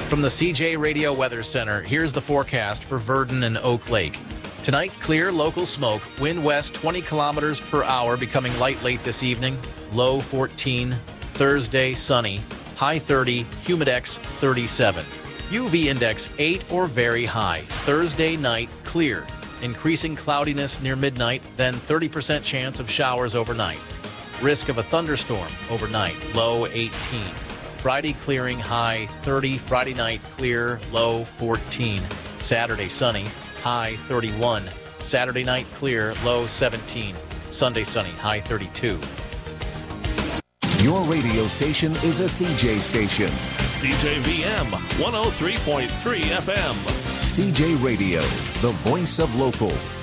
From the CJ Radio Weather Center, here's the forecast for Verdon and Oak Lake. Tonight, clear local smoke, wind west 20 kilometers per hour, becoming light late this evening, low 14. Thursday, sunny, high 30, humidex 37. UV index 8 or very high. Thursday night, clear, increasing cloudiness near midnight, then 30% chance of showers overnight. Risk of a thunderstorm overnight, low 18. Friday clearing, high 30. Friday night clear, low 14. Saturday sunny, high 31. Saturday night clear, low 17. Sunday sunny, high 32. Your radio station is a CJ station. CJVM 103.3 FM. CJ Radio, the voice of local.